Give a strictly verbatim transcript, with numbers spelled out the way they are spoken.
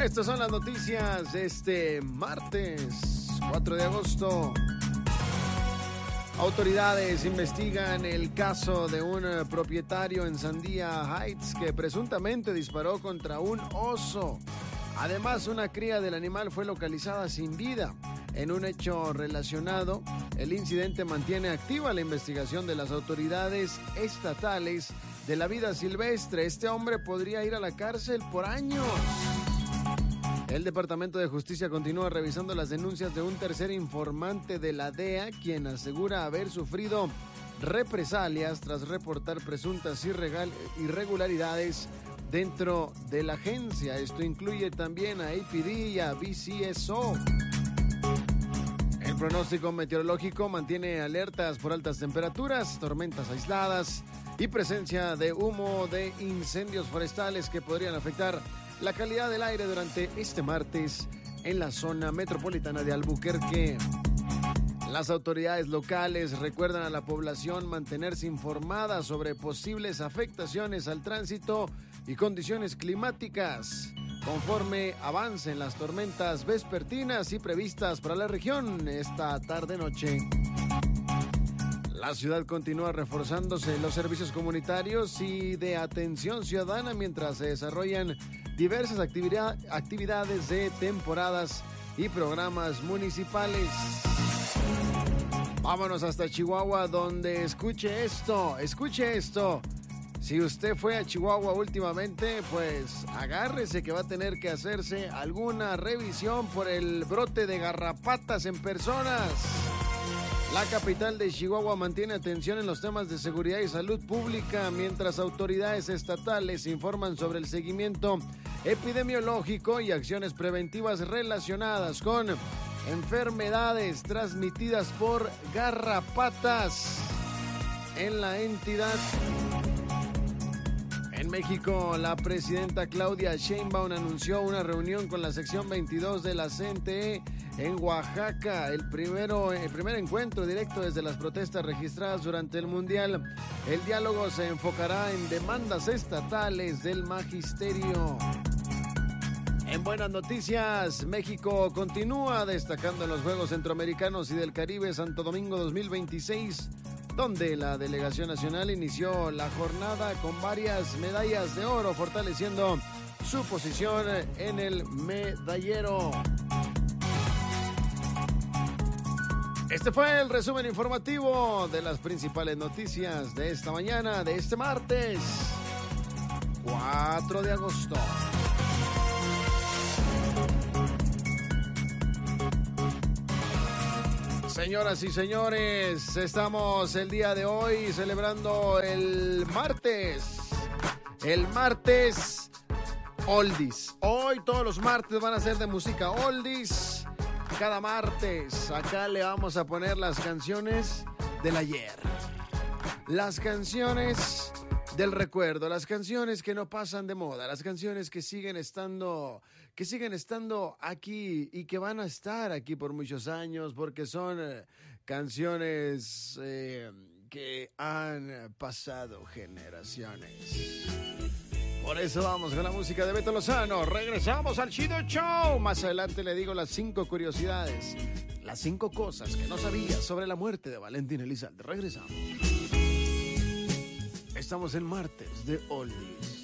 Estas son las noticias de este martes cuatro de agosto. Autoridades investigan el caso de un propietario en Sandia Heights que presuntamente disparó contra un oso. Además, una cría del animal fue localizada sin vida. En un hecho relacionado, el incidente mantiene activa la investigación de las autoridades estatales de la vida silvestre. Este hombre podría ir a la cárcel por años. El Departamento de Justicia continúa revisando las denuncias de un tercer informante de la D E A, quien asegura haber sufrido represalias tras reportar presuntas irregularidades dentro de la agencia. Esto incluye también a A P D y a B C S O. El pronóstico meteorológico mantiene alertas por altas temperaturas, tormentas aisladas y presencia de humo de incendios forestales que podrían afectar la calidad del aire durante este martes en la zona metropolitana de Albuquerque. Las autoridades locales recuerdan a la población mantenerse informada sobre posibles afectaciones al tránsito y condiciones climáticas conforme avancen las tormentas vespertinas y previstas para la región esta tarde-noche. La ciudad continúa reforzándose los servicios comunitarios y de atención ciudadana mientras se desarrollan diversas actividad, actividades de temporadas y programas municipales. Vámonos hasta Chihuahua, donde escuche esto, escuche esto. Si usted fue a Chihuahua últimamente, pues agárrese que va a tener que hacerse alguna revisión por el brote de garrapatas en personas. La capital de Chihuahua mantiene atención en los temas de seguridad y salud pública, mientras autoridades estatales informan sobre el seguimiento epidemiológico y acciones preventivas relacionadas con enfermedades transmitidas por garrapatas en la entidad. En México, la presidenta Claudia Sheinbaum anunció una reunión con la sección veintidós de la C N T E en Oaxaca, el, primero, el primer encuentro directo desde las protestas registradas durante el Mundial. El diálogo se enfocará en demandas estatales del magisterio. En buenas noticias, México continúa destacando en los Juegos Centroamericanos y del Caribe Santo Domingo dos mil veintiséis, donde la delegación nacional inició la jornada con varias medallas de oro, fortaleciendo su posición en el medallero. Este fue el resumen informativo de las principales noticias de esta mañana, de este martes cuatro de agosto. Señoras y señores, estamos el día de hoy celebrando el martes, el martes oldies. Hoy todos los martes van a ser de música oldies. Cada martes acá le vamos a poner las canciones del ayer, las canciones del recuerdo, las canciones que no pasan de moda, las canciones que siguen estando, que siguen estando aquí y que van a estar aquí por muchos años, porque son eh, canciones eh, que han pasado generaciones. Por eso vamos con la música de Beto Lozano. Regresamos al Chido Show. Más adelante le digo las cinco curiosidades, las cinco cosas que no sabía sobre la muerte de Valentín Elizalde. Regresamos. Estamos en martes de Oldies.